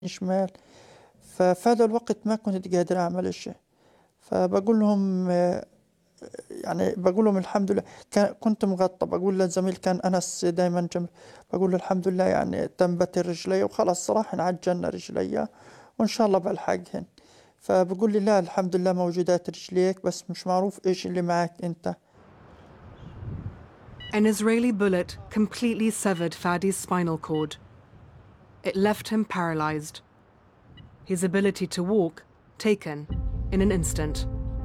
شمال. ففي هذا الوقت ما كنت قادر أعمل شيء. فبقول لهم يعني بقول لهم الحمد لله كنت مغطى. بقول للزميل كان أنس دائما جنبي، بقول له الحمد لله يعني تنبت رجلي وخلاص صراحة عجلنا رجلي وإن شاء الله بلحقهن. فبقول لي لا الحمد لله موجودات رجليك بس مش معروف إيش اللي معك أنت. An Israeli bullet completely severed Fadi's spinal cord. It left him paralyzed. His ability to walk taken in an instant.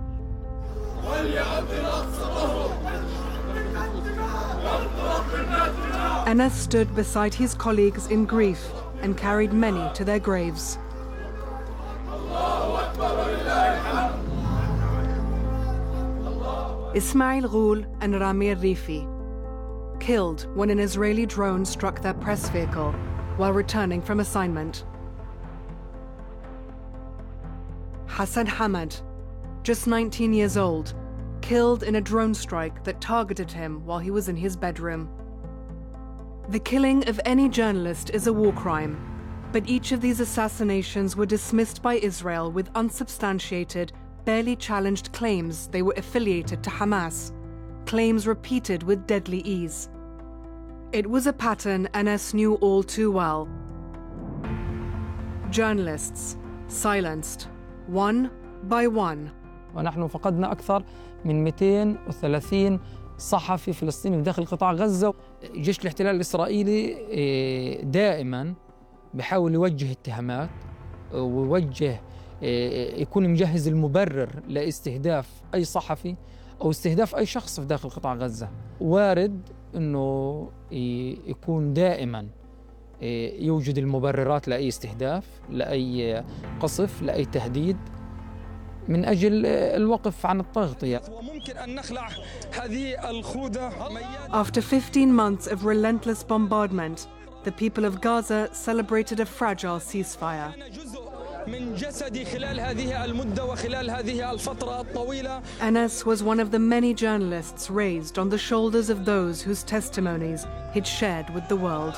Anas stood beside his colleagues in grief and carried many to their graves. Ismail Ghul and Ramir Rifi, killed when an Israeli drone struck their press vehicle while returning from assignment. Hassan Hamad, just 19 years old, killed in a drone strike that targeted him while he was in his bedroom. The killing of any journalist is a war crime, but each of these assassinations were dismissed by Israel with unsubstantiated, barely challenged claims they were affiliated to Hamas, claims repeated with deadly ease. It was a pattern Anas knew all too well. Journalists silenced, one by one. ونحن فقدنا أكثر من 230 صحفي فلسطيني داخل قطاع غزة. جيش الاحتلال الإسرائيلي دائما بحاول يوجه اتهامات ويوجه يكون مجهز المبرر لاستهداف أي صحفي أو استهداف أي شخص في داخل قطاع غزة. وارد أنه يكون دائما يوجد المبررات لأي استهداف، لأي قصف، لأي تهديد من أجل الوقف عن التغطية. After 15 months of relentless bombardment, the people of Gaza celebrated a fragile ceasefire. Anas was one of the many journalists raised on the shoulders of those whose testimonies he'd shared with the world.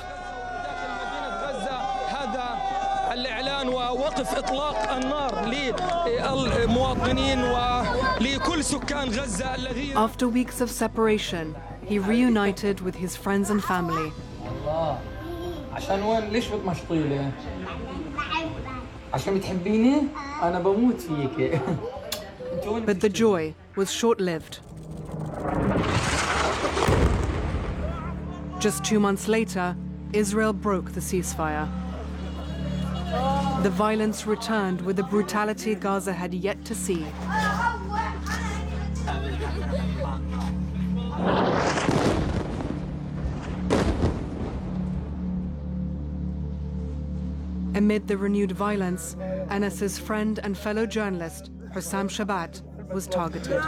ووقف إطلاق النار للمواطنين ولكل سكان غزة الذين. After weeks of separation, he reunited with his friends and family. الله عشان وين ليش بتمشطي لي؟ عشان بتحبيني؟ أنا بموت فيك. But the joy was short-lived. Just 2 months later, Israel broke the ceasefire. The violence returned with a brutality Gaza had yet to see. Amid the renewed violence, Anas's friend and fellow journalist, Hussam Shabat, was targeted.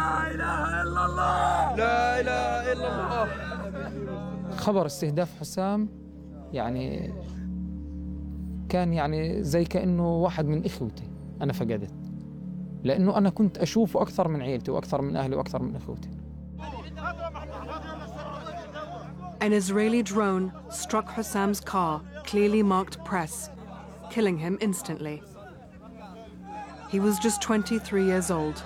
خبر استهداف حسام يعني كان يعني زي كأنه واحد من إخوتي أنا فقدت، لأنه أنا كنت أشوفه أكثر من عيلتي وأكثر من أهلي وأكثر من إخوتي. An Israeli drone struck Hussam's car, clearly marked press, killing him instantly. He was just 23 years old.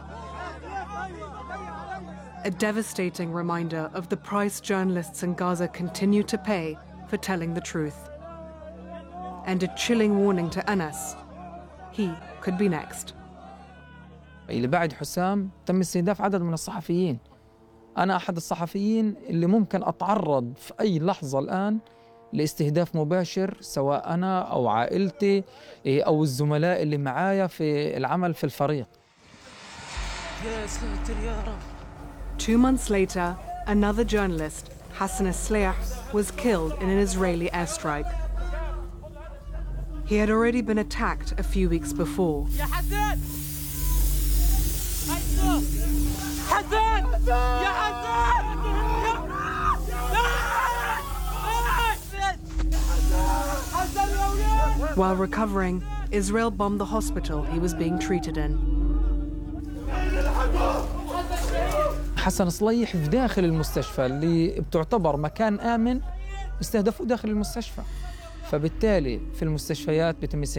A devastating reminder of the price journalists in Gaza continue to pay for telling the truth. And a chilling warning to Anas. He could be next. اللي بعد حسام تم استهداف عدد من الصحفيين. أنا أحد الصحفيين اللي ممكن أتعرض في أي لحظة الآن لاستهداف مباشر، سواء أنا أو عائلتي أو الزملاء اللي معايا في العمل في الفريق. يا ساتر يا رب. 2 months later, another journalist, Hassan Asliah, was killed in an Israeli airstrike. He had already been attacked a few weeks before. While recovering, Israel bombed the hospital he was being treated in. حسن صليح في داخل المستشفى اللي بتعتبر مكان آمن استهدفوه داخل المستشفى. فبالتالي في المستشفيات بيتم